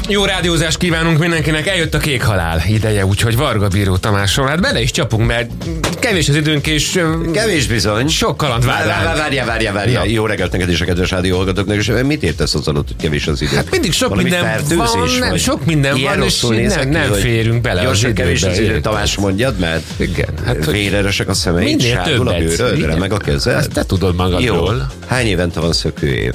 Jó rádiózást kívánunk mindenkinek, eljött a kék halál ideje, úgyhogy Varga Bíró Tamásról, hát bele is csapunk, mert kevés az időnk, és kevés bizony. Sok kaland vár ránk. Várjál. Jó reggelt neked és a kedves rádióhallgatóknak, és mit értesz az alatt, hogy kevés az idő? Hát mindig sok valami minden van, nem, sok minden ilyen van, és nem férünk bele az időbe. Kevés az idő, Tamás, mondjad, mert igen, hát, véreresek a szemeid, sárgul a bőröd, meg a kezed. Ezt te tudod magadról. Jó. Hány évente van szökőév?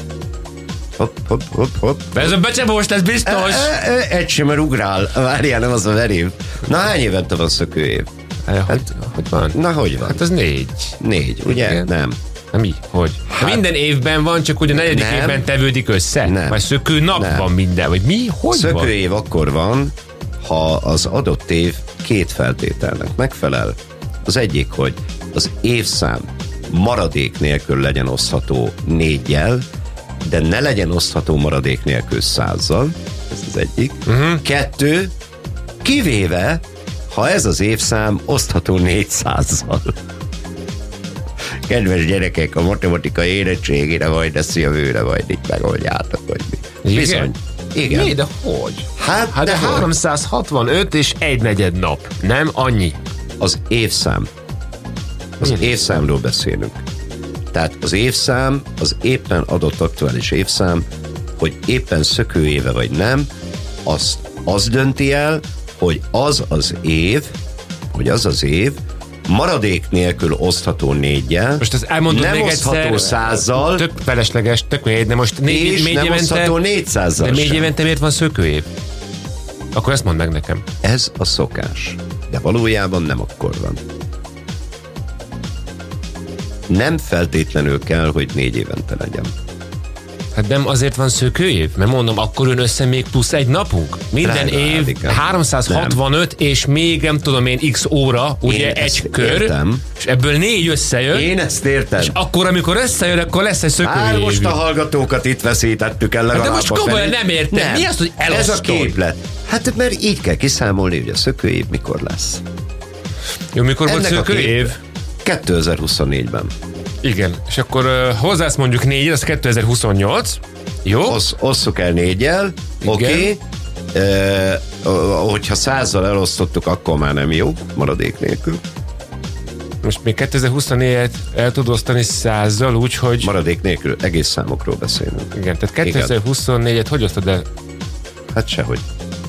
Hopp. Ez a becsebós lesz biztos. Egy sem, mert ugrál. Várjál, nem az a verév. Na, hány évente van szökőév? Hogy van? Na, hogy van? Hát az 4. 4, ugye? Igen. Nem. Na mi? Hogy? Hát, minden évben van, csak ugye a 4. évben tevődik össze? Nem. Vagy szökő nap van minden? Vagy mi? Hogy van? Szökőév akkor van, ha az adott év két feltételnek megfelel. Az egyik, hogy az évszám maradék nélkül legyen osztható 4-jel, de ne legyen osztható maradék nélkül 100-zal. Ez az egyik. 2, kivéve, ha ez az évszám osztható 400-zal. Kedves gyerekek, a matematikai érettségére majd ezt jövőre majd itt megoldjátok, hogy mi. Bizony. Igen. Mi, de hogy? Hát de 365 és 1/4 nap. Nem annyi. Az évszám. Az évszámról beszélünk. Tehát az évszám, az éppen adott aktuális évszám, hogy éppen szökőéve vagy nem, az dönti el, hogy az az év maradék nélkül osztható 4-jel, most ezt elmondom nem még osztható 100-zal, tök felesleges, tök mindegy, de most és nem osztható 400-zal. De 4 évente miért van szökőév? Akkor ezt mondd meg nekem. Ez a szokás. De valójában nem akkor van. Nem feltétlenül kell, hogy 4 évente legyen. Hát nem azért van szökőév? Mert mondom, akkor jön össze még plusz egy napunk. Minden év 365, és még nem tudom én x óra, ugye egy kör, értem. És ebből 4 összejön. Én ezt értem. És akkor, amikor összejön, akkor lesz egy szökőév. Hát most a hallgatókat itt veszítettük el legalább. De most komolyan nem értem. Nem. Mi az, hogy elosztod? Ez a képlet. Hát mert így kell kiszámolni, hogy a szökőév mikor lesz. Jó, mikor volt szökőév? 2024-ben. Igen, és akkor hozzász mondjuk 4, az 2028. Jó? Osszuk el 4-jel, oké. Hogyha 100-zal elosztottuk, akkor már nem jó, maradék nélkül. Most még 2024-et el tud osztani 100-zal, úgyhogy... Maradék nélkül, egész számokról beszélünk. Igen, tehát 2024-et hogy osztod el? Hát sehogy.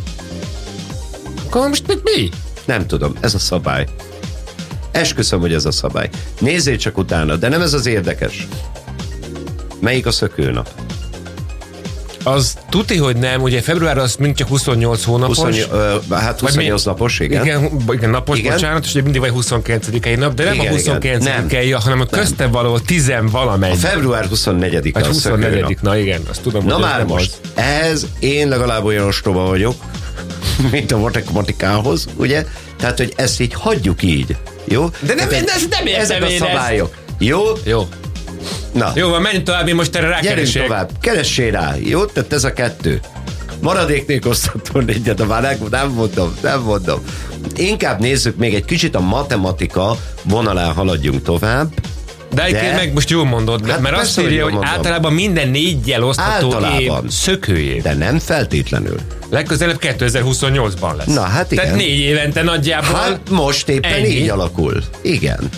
Akkor most mi? Nem tudom, ez a szabály. Esküszöm, hogy ez a szabály. Nézzél csak utána, de nem ez az érdekes. Melyik a szökőnap? Az tuti, hogy nem, ugye február az mind csak 28 hónapos. 28 napos, igen. Igen, napos, igen. Bocsánat, és ugye mindig vagy 29-i nap, de nem igen, a 29-i, hanem a közte való 10 valamely. A február 24-a. Vagy 24 na igen, azt tudom, na hogy már most, én legalább olyan ostoba vagyok, mint a matematikához, ugye? Tehát, hogy ezt így hagyjuk így. Jó? De nem értem ezek a szabályok. Jó? Jó. Na. Jó, van, menjünk tovább, én most erre rákeresek. Gyerünk tovább, keressél rá. Jó? Tehát ez a 2. Maradék nélkül osztható 4-et, nem mondom. Inkább nézzük még egy kicsit a matematika vonalán haladjunk tovább. De meg most jól mondod, hát mert azt írja, hogy általában minden 4-jel osztható év szökőév. De nem feltétlenül. Legközelebb 2028-ban lesz. Na hát igen. Tehát 4 évente nagyjából. Hát most éppen ennyi. Így alakul. Igen.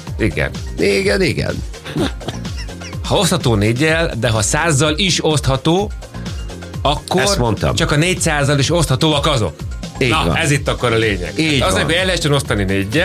Ha osztható 4-jel, de ha 100-zal is osztható, akkor csak a 400-zal is oszthatóak azok. Így na, van. Ez itt akkor a lényeg. Az, hogy el lehessen osztani 4-jel,